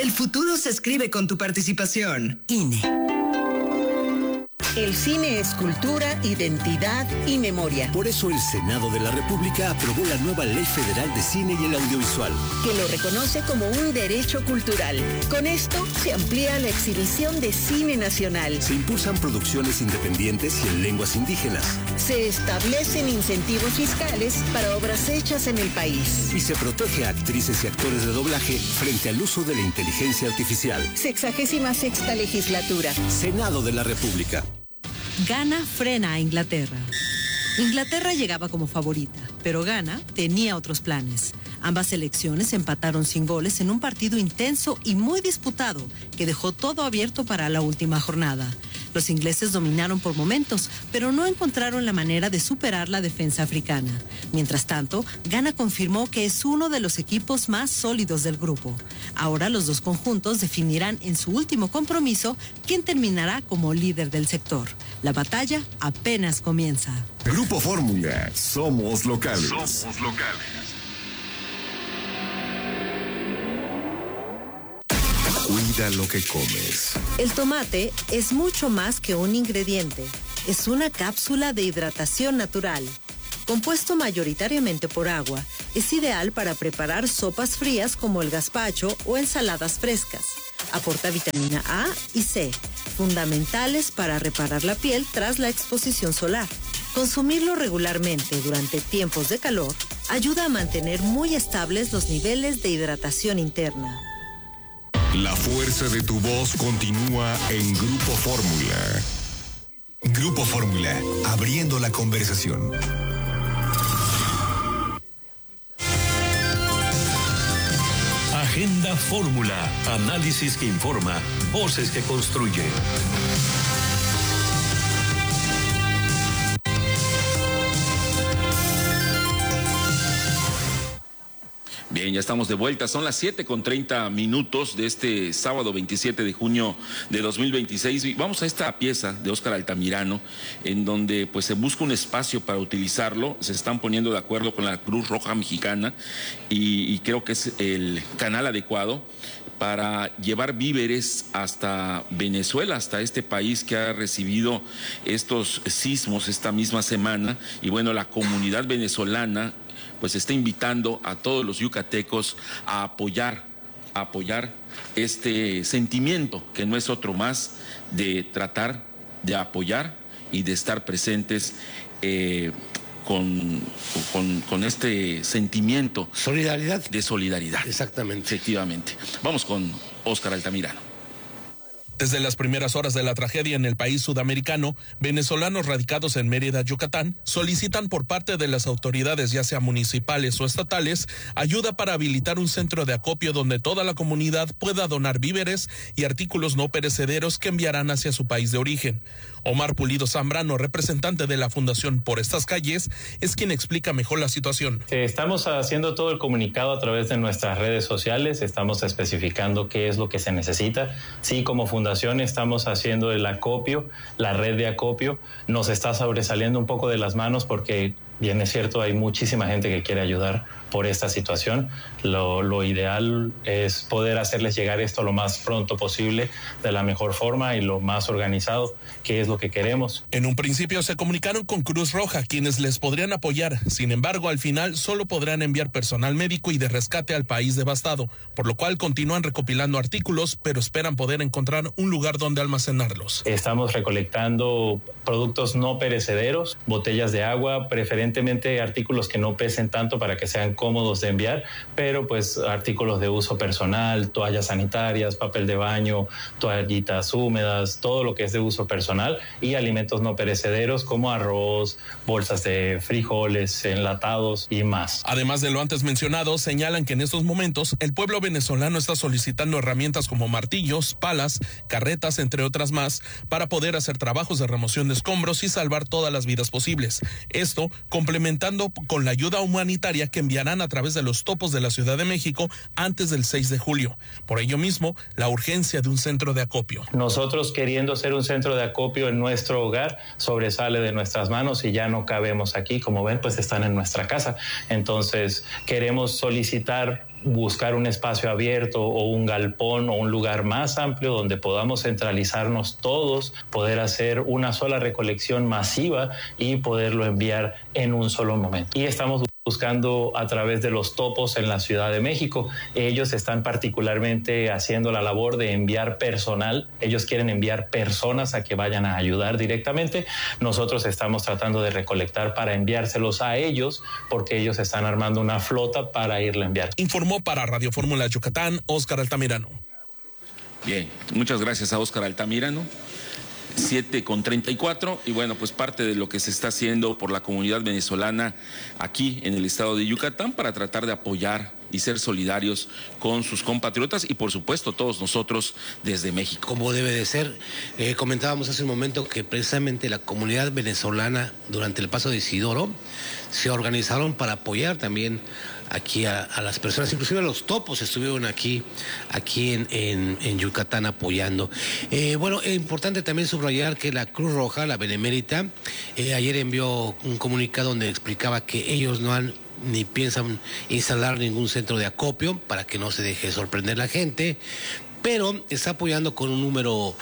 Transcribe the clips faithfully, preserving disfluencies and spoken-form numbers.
El futuro se escribe con tu participación. I N E. El cine es cultura, identidad y memoria. Por eso el Senado de la República aprobó la nueva Ley Federal de Cine y el Audiovisual, que lo reconoce como un derecho cultural. Con esto se amplía la exhibición de cine nacional. Se impulsan producciones independientes y en lenguas indígenas. Se establecen incentivos fiscales para obras hechas en el país. Y se protege a actrices y actores de doblaje frente al uso de la inteligencia artificial. Sexagésima sexta legislatura. Senado de la República. Ghana frena a Inglaterra. Inglaterra llegaba como favorita, pero Ghana tenía otros planes. Ambas selecciones empataron sin goles en un partido intenso y muy disputado que dejó todo abierto para la última jornada. Los ingleses dominaron por momentos, pero no encontraron la manera de superar la defensa africana. Mientras tanto, Ghana confirmó que es uno de los equipos más sólidos del grupo. Ahora los dos conjuntos definirán en su último compromiso quién terminará como líder del sector. La batalla apenas comienza. Grupo Fórmula, somos locales. Somos locales. Cuida lo que comes. El tomate es mucho más que un ingrediente. Es una cápsula de hidratación natural. Compuesto mayoritariamente por agua, es ideal para preparar sopas frías como el gazpacho o ensaladas frescas. Aporta vitamina A y C, fundamentales para reparar la piel tras la exposición solar. Consumirlo regularmente durante tiempos de calor ayuda a mantener muy estables los niveles de hidratación interna. La fuerza de tu voz continúa en Grupo Fórmula. Grupo Fórmula, abriendo la conversación. Agenda Fórmula, análisis que informa, voces que construyen. Bien, ya estamos de vuelta. Son las siete con treinta minutos de este sábado veintisiete de junio de dos mil veintiséis. Y vamos a esta pieza de Óscar Altamirano, en donde pues se busca un espacio para utilizarlo. Se están poniendo de acuerdo con la Cruz Roja Mexicana y, y creo que es el canal adecuado para llevar víveres hasta Venezuela, hasta este país que ha recibido estos sismos esta misma semana. Y bueno, la comunidad venezolana pues está invitando a todos los yucatecos a apoyar, a apoyar este sentimiento que no es otro más de tratar de apoyar y de estar presentes eh, con, con, con este sentimiento. Solidaridad. De solidaridad. Exactamente. Efectivamente. Vamos con Óscar Altamirano. Desde las primeras horas de la tragedia en el país sudamericano, venezolanos radicados en Mérida, Yucatán, solicitan por parte de las autoridades, ya sea municipales o estatales, ayuda para habilitar un centro de acopio donde toda la comunidad pueda donar víveres y artículos no perecederos que enviarán hacia su país de origen. Omar Pulido Zambrano, representante de la Fundación Por Estas Calles, es quien explica mejor la situación. Estamos haciendo todo el comunicado a través de nuestras redes sociales, estamos especificando qué es lo que se necesita. Sí, como fundación estamos haciendo el acopio, la red de acopio nos está sobresaliendo un poco de las manos porque, bien es cierto, hay muchísima gente que quiere ayudar por esta situación. Lo, lo ideal es poder hacerles llegar esto lo más pronto posible, de la mejor forma y lo más organizado, que es lo que queremos. En un principio se comunicaron con Cruz Roja, quienes les podrían apoyar. Sin embargo, al final solo podrán enviar personal médico y de rescate al país devastado, por lo cual continúan recopilando artículos, pero esperan poder encontrar un lugar donde almacenarlos. Estamos recolectando productos no perecederos, botellas de agua, preferentemente artículos que no pesen tanto para que sean cómodos de enviar, pero pues artículos de uso personal, toallas sanitarias, papel de baño, toallitas húmedas, todo lo que es de uso personal, y alimentos no perecederos como arroz, bolsas de frijoles, enlatados y más. Además de lo antes mencionado, señalan que en estos momentos el pueblo venezolano está solicitando herramientas como martillos, palas, carretas, entre otras más, para poder hacer trabajos de remoción de escombros y salvar todas las vidas posibles. Esto complementando con la ayuda humanitaria que enviarán a través de los topos de la Ciudad de México antes del seis de julio. Por ello mismo, la urgencia de un centro de acopio. Nosotros, queriendo ser un centro de acopio en nuestro hogar, sobresale de nuestras manos y ya no cabemos aquí. Como ven, pues están en nuestra casa. Entonces, queremos solicitar buscar un espacio abierto o un galpón o un lugar más amplio donde podamos centralizarnos todos, poder hacer una sola recolección masiva y poderlo enviar en un solo momento. Y estamos buscando a través de los topos en la Ciudad de México. Ellos están particularmente haciendo la labor de enviar personal. Ellos quieren enviar personas a que vayan a ayudar directamente. Nosotros estamos tratando de recolectar para enviárselos a ellos porque ellos están armando una flota para irle a enviar. Informó para Radio Fórmula Yucatán, Óscar Altamirano. Bien, muchas gracias a Óscar Altamirano. siete con treinta y cuatro y bueno, pues parte de lo que se está haciendo por la comunidad venezolana aquí en el estado de Yucatán para tratar de apoyar y ser solidarios con sus compatriotas y por supuesto todos nosotros desde México. Como debe de ser, eh, comentábamos hace un momento que precisamente la comunidad venezolana durante el paso de Isidoro se organizaron para apoyar también aquí a, a las personas, inclusive los topos estuvieron aquí, aquí en, en, en Yucatán apoyando. Eh, bueno, es importante también subrayar que la Cruz Roja, la Benemérita, eh, ayer envió un comunicado donde explicaba que ellos no han ni piensan instalar ningún centro de acopio para que no se deje sorprender la gente, pero está apoyando con un número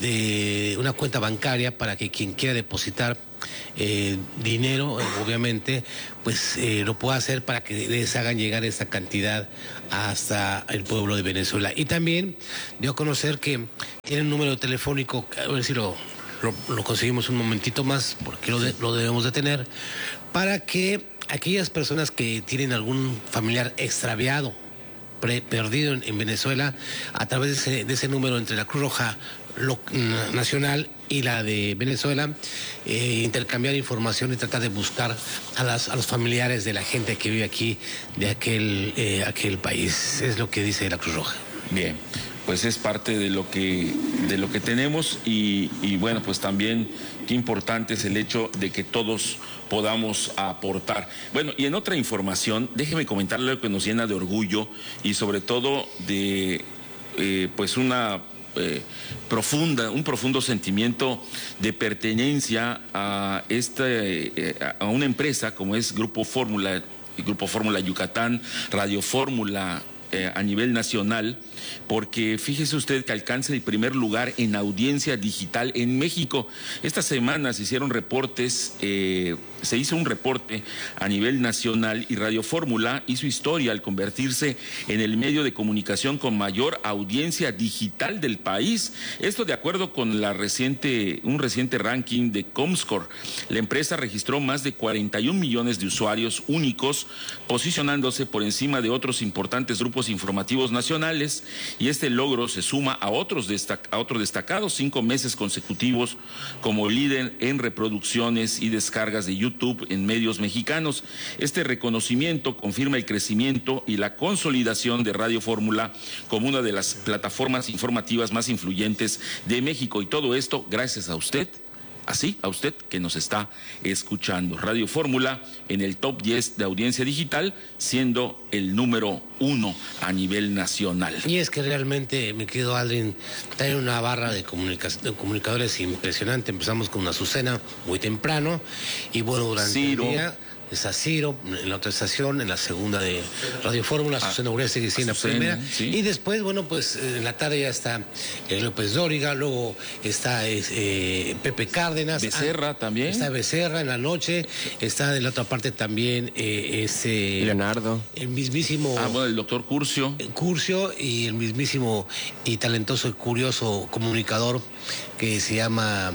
de una cuenta bancaria para que quien quiera depositar eh, dinero, eh, obviamente, pues eh, lo pueda hacer para que les hagan llegar esta cantidad hasta el pueblo de Venezuela. Y también dio a conocer que tiene un número telefónico, a ver si lo, lo, lo conseguimos un momentito más, porque lo, de, lo debemos de tener, para que aquellas personas que tienen algún familiar extraviado, pre, perdido en, en Venezuela, a través de ese, de ese número entre la Cruz Roja lo, nacional y la de Venezuela, eh, intercambiar información y tratar de buscar a, las, a los familiares de la gente que vive aquí, de aquel, eh, aquel país. Es lo que dice la Cruz Roja. Bien, pues es parte de lo que, de lo que tenemos y, y bueno, pues también qué importante es el hecho de que todos podamos aportar. Bueno, y en otra información, déjeme comentarle lo que nos llena de orgullo y sobre todo de eh, pues una eh, profunda, un profundo sentimiento de pertenencia a este, eh, a una empresa como es Grupo Fórmula, Grupo Fórmula Yucatán, Radio Fórmula eh, a nivel nacional, porque fíjese usted que alcanza el primer lugar en audiencia digital en México. Esta semana se hicieron reportes, eh, se hizo un reporte a nivel nacional y Radio Fórmula hizo historia al convertirse en el medio de comunicación con mayor audiencia digital del país. Esto de acuerdo con la reciente, un reciente ranking de Comscore. La empresa registró más de cuarenta y un millones de usuarios únicos, posicionándose por encima de otros importantes grupos informativos nacionales. Y este logro se suma a otros, destac a otros destacados cinco meses consecutivos como líder en reproducciones y descargas de YouTube en medios mexicanos. Este reconocimiento confirma el crecimiento y la consolidación de Radio Fórmula como una de las plataformas informativas más influyentes de México. Y todo esto gracias a usted. Así, a usted que nos está escuchando. Radio Fórmula en el top diez de audiencia digital, siendo el número uno a nivel nacional. Y es que realmente, mi querido Aldrin, trae una barra de, de comunicadores impresionante. Empezamos con una Azucena muy temprano y bueno, durante Ciro. el día... Está Ciro, en la otra estación, en la segunda de Radio Fórmula, Azucena Uresti, que en la primera. Sí. Y después, bueno, pues en la tarde ya está eh, López Dóriga, luego está eh, Pepe Cárdenas. Becerra ah, también. Está Becerra en la noche, está de la otra parte también eh, este... Leonardo. El mismísimo... Ah, bueno, el doctor Curcio. Curcio y el mismísimo y talentoso y curioso comunicador que se llama...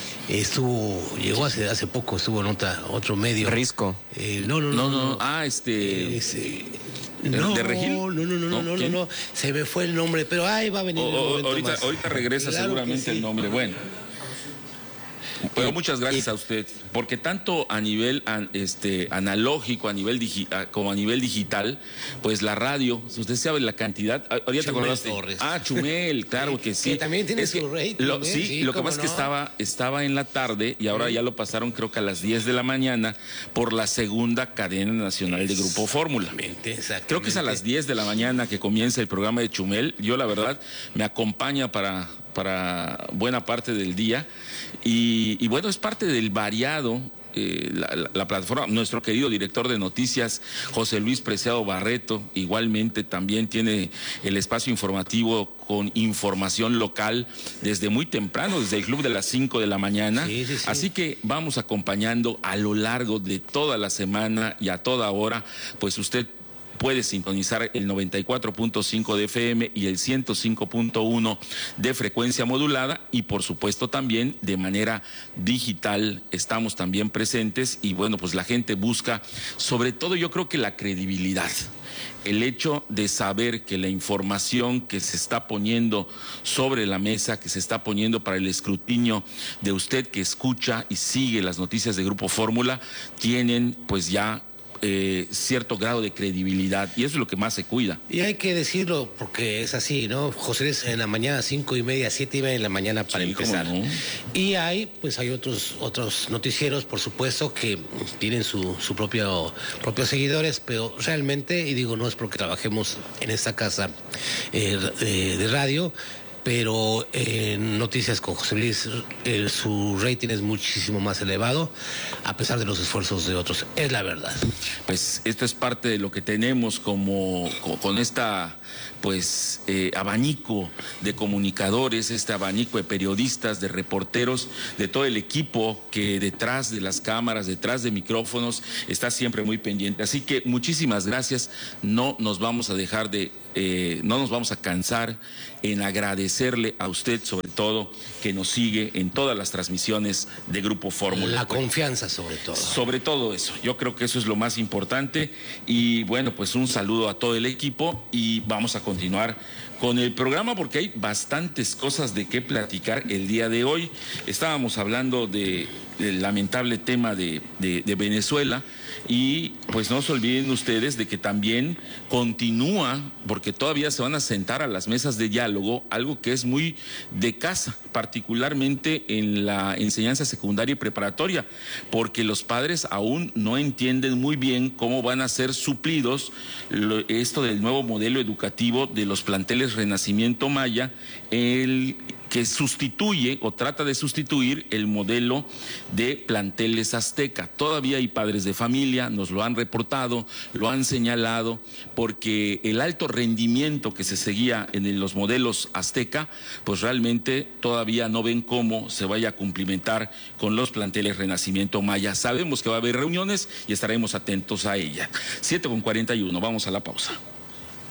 Estuvo, llegó hace hace poco, estuvo en otra, otro medio. Risco. Eh, no, no, no, no, no, no. Ah, este. Eh, ese, ¿De, no, de Regil? No, no, no, no, no, no, no. Se me fue el nombre, pero ahí va a venir. Oh, oh, ahorita, más. ahorita regresa claro seguramente sí. el nombre. Bueno. Pero muchas gracias a usted, porque tanto a nivel este, analógico, a nivel digi como a nivel digital, pues la radio, usted sabe la cantidad. Ahorita Chumel Torres. Ah, Chumel, claro que sí. Que también tiene es su que, rating, lo, ¿eh? Sí, sí, lo que pasa no. es que estaba, estaba en la tarde y ahora sí. ya lo pasaron creo que a las diez de la mañana por la segunda cadena nacional de Grupo Fórmula. Creo que es a las diez de la mañana que comienza el programa de Chumel. Yo la verdad me acompaña para... para buena parte del día y, y bueno, es parte del variado eh, la, la, la plataforma. Nuestro querido director de noticias, José Luis Preciado Barreto, igualmente también tiene el espacio informativo con información local desde muy temprano, desde el club de las cinco de la mañana. Sí, sí, sí. Así que vamos acompañando a lo largo de toda la semana y a toda hora, pues usted puede sintonizar el noventa y cuatro punto cinco de F M y el ciento cinco punto uno de frecuencia modulada, y por supuesto también de manera digital estamos también presentes. Y bueno, pues la gente busca, sobre todo yo creo que la credibilidad, el hecho de saber que la información que se está poniendo sobre la mesa, que se está poniendo para el escrutinio de usted que escucha y sigue las noticias de Grupo Fórmula, tienen pues ya Eh, cierto grado de credibilidad, y eso es lo que más se cuida. Y hay que decirlo porque es así, ¿no? José Luis, en la mañana, cinco y media, siete y media de la mañana para sí, empezar. No. Y hay, pues hay otros otros noticieros, por supuesto, que tienen su, su propio propios seguidores, pero realmente, y digo, no es porque trabajemos en esta casa eh, de, de radio, pero en eh, Noticias con José Luis, eh, su rating es muchísimo más elevado, a pesar de los esfuerzos de otros. Es la verdad. Pues esto es parte de lo que tenemos como, con, con esta pues eh, abanico de comunicadores, este abanico de periodistas, de reporteros, de todo el equipo que detrás de las cámaras, detrás de micrófonos, está siempre muy pendiente. Así que muchísimas gracias. No nos vamos a dejar de, eh, no nos vamos a cansar en agradecerle a usted, sobre todo, que nos sigue en todas las transmisiones de Grupo Fórmula. La confianza, sobre todo. Sobre todo eso. Yo creo que eso es lo más importante. Y bueno, pues un saludo a todo el equipo y vamos a continuar con el programa porque hay bastantes cosas de qué platicar el día de hoy. Estábamos hablando de, del lamentable tema de, de, de Venezuela, y pues no se olviden ustedes de que también continúa, porque todavía se van a sentar a las mesas de diálogo, algo que es muy de casa, particularmente en la enseñanza secundaria y preparatoria, porque los padres aún no entienden muy bien cómo van a ser suplidos lo, esto del nuevo modelo educativo de los planteles Renacimiento Maya, el que sustituye o trata de sustituir el modelo de planteles azteca. Todavía hay padres de familia, nos lo han reportado, lo han señalado, porque el alto rendimiento que se seguía en los modelos azteca, pues realmente todavía no ven cómo se vaya a cumplimentar con los planteles Renacimiento Maya. Sabemos que va a haber reuniones y estaremos atentos a ella. siete con cuarenta y uno, vamos a la pausa.